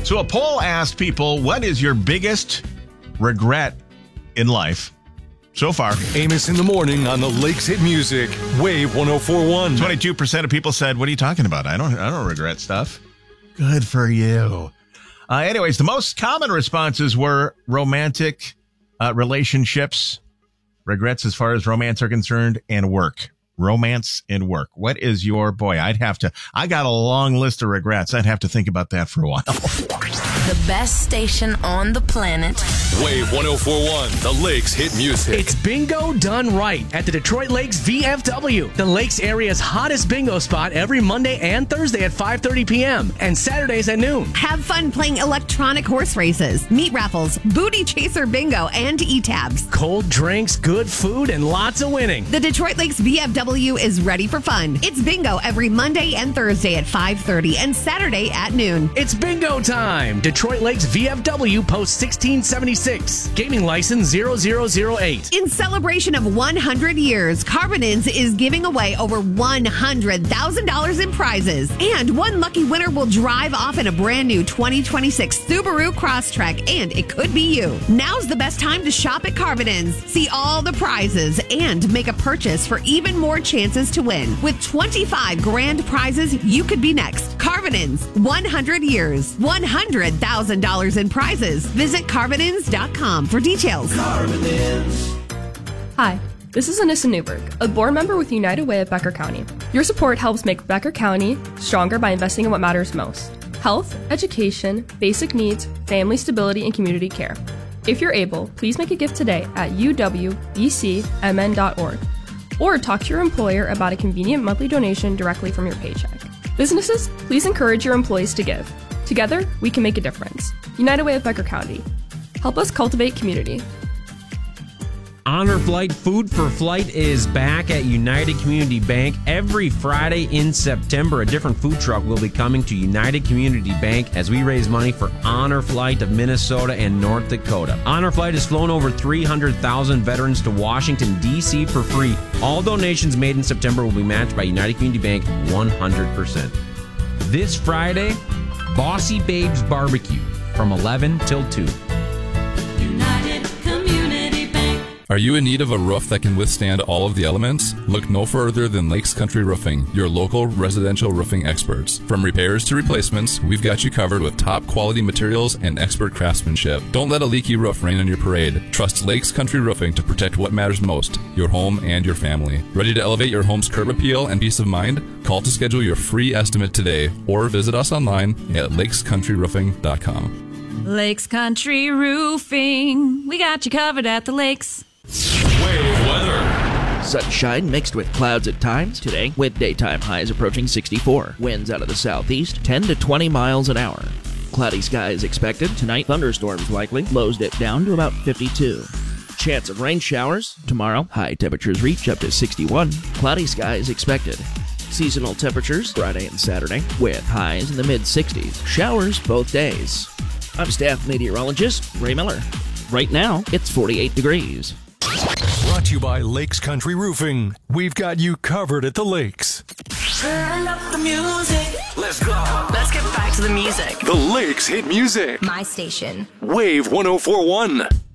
So a poll asked people, what is your biggest regret in life so far? Amos in the morning on the Lakes Hit Music, Wave 104.1. 22% of people said, what are you talking about? I don't regret stuff. Good for you. Anyways, the most common responses were romantic relationships, regrets as far as romance are concerned, and work. Romance and work. What is your I got a long list of regrets. I'd have to think about that for a while. The best station on the planet. Wave 104.1, the Lakes Hit Music. It's bingo done right at the Detroit Lakes VFW, the Lakes area's hottest bingo spot every Monday and Thursday at 5:30 p.m. and Saturdays at noon. Have fun playing electronic horse races, meat raffles, booty chaser bingo, and e-tabs. Cold drinks, good food, and lots of winning. The Detroit Lakes VFW is ready for fun. It's bingo every Monday and Thursday at 5:30 and Saturday at noon. It's bingo time. Detroit Lakes VFW Post 1676. Gaming license 0008. In celebration of 100 years, Carbonins is giving away over $100,000 in prizes. And one lucky winner will drive off in a brand new 2026 Subaru Crosstrek, and it could be you. Now's the best time to shop at Carbonins. See all the prizes and make a purchase for even more chances to win. With 25 grand prizes, you could be next. Carbonins, 100 years, $100,000 in prizes. Visit Carbonins.com for details. Hi, this is Anissa Newberg, a board member with United Way of Becker County. Your support helps make Becker County stronger by investing in what matters most: health, education, basic needs, family stability, and community care. If you're able, please make a gift today at uwbcmn.org. Or talk to your employer about a convenient monthly donation directly from your paycheck. Businesses, please encourage your employees to give. Together, we can make a difference. United Way of Becker County. Help us cultivate community. Honor Flight Food for Flight is back at United Community Bank. Every Friday in September, a different food truck will be coming to United Community Bank as we raise money for Honor Flight of Minnesota and North Dakota. Honor Flight has flown over 300,000 veterans to Washington, D.C. for free. All donations made in September will be matched by United Community Bank 100%. This Friday, Bossy Babes Barbecue from 11 till 2. Are you in need of a roof that can withstand all of the elements? Look no further than Lakes Country Roofing, your local residential roofing experts. From repairs to replacements, we've got you covered with top quality materials and expert craftsmanship. Don't let a leaky roof rain on your parade. Trust Lakes Country Roofing to protect what matters most, your home and your family. Ready to elevate your home's curb appeal and peace of mind? Call to schedule your free estimate today or visit us online at lakescountryroofing.com. Lakes Country Roofing. We got you covered at the lakes. Wave weather. Sunshine mixed with clouds at times today, with daytime highs approaching 64. Winds out of the southeast, 10 to 20 miles an hour. Cloudy skies expected. Tonight, thunderstorms likely. Lows dip down to about 52. Chance of rain showers. Tomorrow, high temperatures reach up to 61. Cloudy skies expected. Seasonal temperatures Friday and Saturday, with highs in the mid-60s. Showers both days. I'm staff meteorologist Ray Miller. Right now, it's 48 degrees. Brought to you by Lakes Country Roofing. We've got you covered at the lakes. Turn up the music. Let's go. Let's get back to the music. The Lakes Hit Music. My station. Wave 104.1.